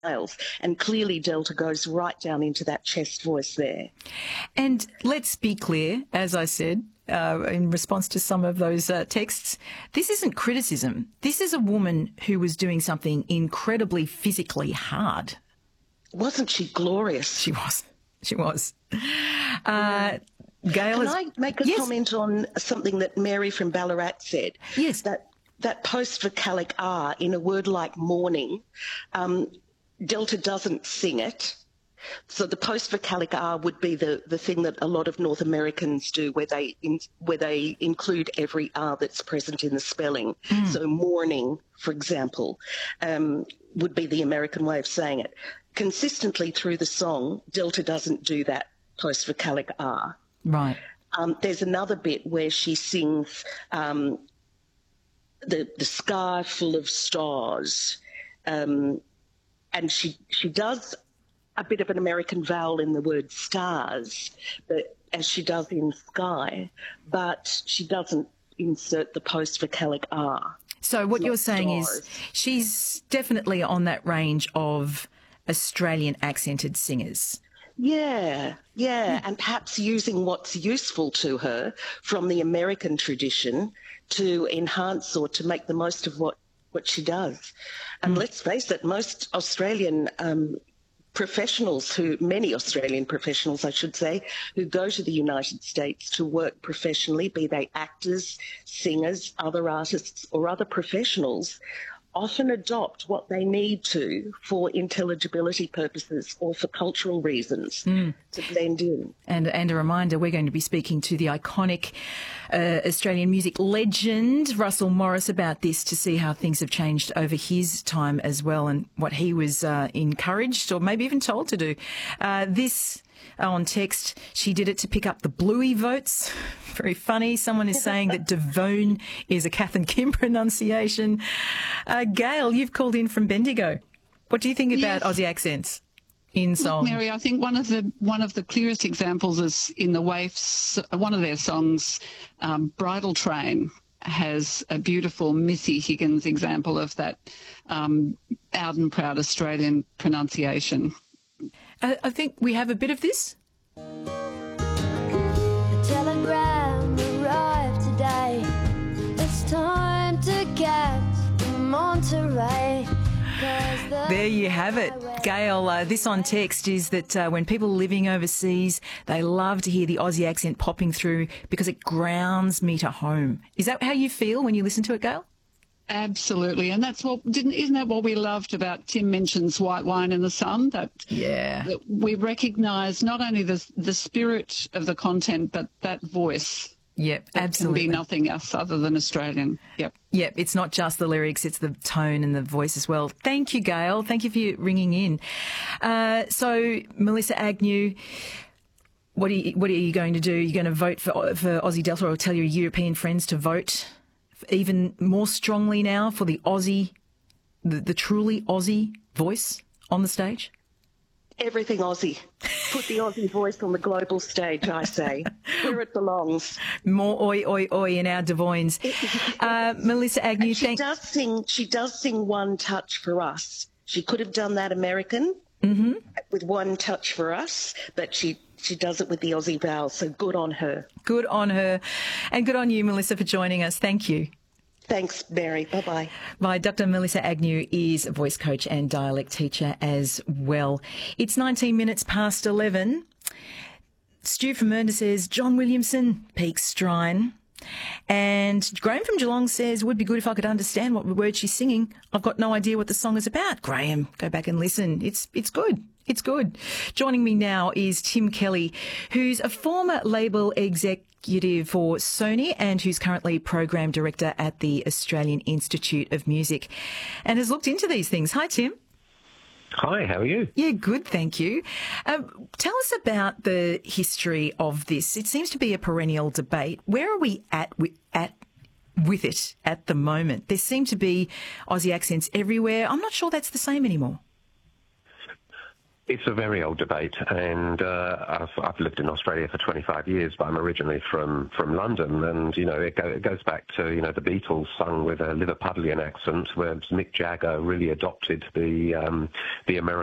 males. And clearly Delta goes right down into that chest voice there. And let's be clear, as I said, in response to some of those texts, this isn't criticism. This is a woman who was doing something incredibly physically hard. Wasn't she glorious? She was. She was. Gail, Can I make a comment on something that Mary from Ballarat said? Yes. That post-vocalic R in a word like morning, Delta doesn't sing it. So the post-vocalic R would be the thing that a lot of North Americans do, where they include every R that's present in the spelling. So morning, for example, would be the American way of saying it. Consistently through the song, Delta doesn't do that post-vocalic R. Right. There's another bit where she sings the sky full of stars, and she does a bit of an American vowel in the word stars, but as she does in sky, but she doesn't insert the post-vocalic R. So what you're saying is she's definitely on that range of Australian accented singers. Yeah, and perhaps using what's useful to her from the American tradition to enhance or to make the most of what she does. And let's face it, most Australian many Australian professionals, I should say, who go to the United States to work professionally, be they actors, singers, other artists or other professionals, often adopt what they need to for intelligibility purposes or for cultural reasons to blend in. And a reminder, we're going to be speaking to the iconic Australian music legend, Russell Morris, about this to see how things have changed over his time as well and what he was encouraged or maybe even told to do. This on text, she did it to pick up the Bluey votes. Very funny. Someone is saying that Devone is a Kath and Kim pronunciation. Gail, you've called in from Bendigo. What do you think about Aussie accents in song? Mary, I think one of the clearest examples is in the Waifs. One of their songs, Bridal Train, has a beautiful Missy Higgins example of that out and proud Australian pronunciation. I think we have a bit of this. A telegram arrived today. It's time to catch Monterey. There you have it. Gail, this on text is that when people are living overseas, they love to hear the Aussie accent popping through because it grounds me to home. Is that how you feel when you listen to it, Gail? Absolutely, and isn't that what we loved about Tim Minchin's White Wine in the Sun? That we recognise not only the spirit of the content, but that voice. Yep, absolutely. Can be nothing else other than Australian. Yep, it's not just the lyrics, it's the tone and the voice as well. Thank you, Gail. Thank you for ringing in. So, Melissa Agnew, what are you going to do? You're going to vote for Aussie Delta, or tell your European friends to vote even more strongly now for the Aussie, the truly Aussie voice on the stage? Everything Aussie. Put the Aussie voice on the global stage, I say, where it belongs. More oi, oi, oi in our Devoynes. Melissa Agnew, she does sing One Touch for Us. She could have done that American with One Touch for Us, but she does it with the Aussie vowel, so good on her. Good on her. And good on you, Melissa, for joining us. Thank you. Thanks, Mary. Bye-bye. My Dr. Melissa Agnew is a voice coach and dialect teacher as well. It's 19 minutes past 11. Stu from Mernda says, John Williamson, Peak Strine. And Graham from Geelong says, would be good if I could understand what word she's singing. I've got no idea what the song is about. Graham, go back and listen. It's good. It's good. Joining me now is Tim Kelly, who's a former label executive for Sony and who's currently program director at the Australian Institute of Music and has looked into these things. Hi, Tim. Hi, how are you? Yeah, good, thank you. Tell us about the history of this. It seems to be a perennial debate. Where are we at with it at the moment? There seem to be Aussie accents everywhere. I'm not sure that's the same anymore. It's a very old debate, and I've lived in Australia for 25 years, but I'm originally from London, and it goes back to the Beatles sung with a Liverpudlian accent, where Mick Jagger really adopted the American